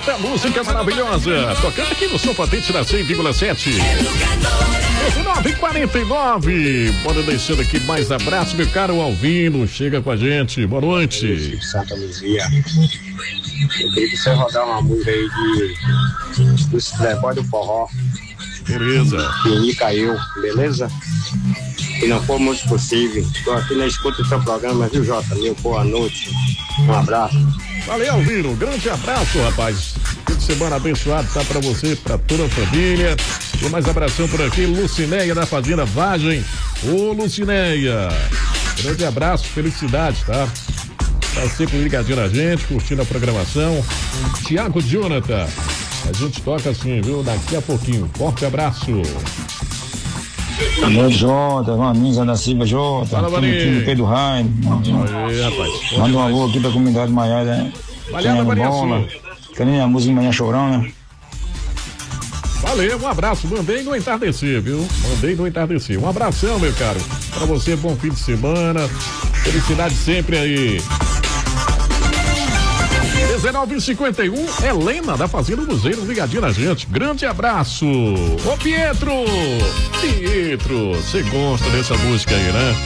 Eita, música maravilhosa. Tocando aqui no Som Potente da 100,7. 9h49. Bora deixando aqui mais abraço, meu caro Alvino. Chega com a gente. Boa noite. Santa Luzia. Eu queria que você rodar uma música aí dos Playboy do Forró. Beleza. E caiu, beleza? Se não for muito possível. Estou aqui na escuta do seu programa, viu, Jota? Meu boa noite. Um abraço. Valeu, Alvino. Grande abraço, rapaz. Fim de semana abençoado, tá pra você, pra toda a família. Tem mais abração por aqui, Lucinéia da Fazenda Vagem. Ô, Lucinéia. Grande abraço, felicidade, tá? Tá sempre ligadinho na gente, curtindo a programação. Tiago Jonathan. A gente toca assim, viu? Daqui a pouquinho. Forte abraço. Boa noite, Jota. Maninho da Silva, Jota. Fala, Maninho. Pedro Raio. Aí, rapaz. Manda um alô aqui pra comunidade maior, né? Valeu, Maninho. Querendo a música Manhã Chorão, né? Valeu, um abraço. Mandei no entardecer, viu? Mandei no entardecer. Um abração, meu caro. Pra você, bom fim de semana. Felicidade sempre aí. 19h51, Helena da Fazenda Museu, ligadinho na gente. Grande abraço. Ô, Pietro, você gosta dessa música aí, né?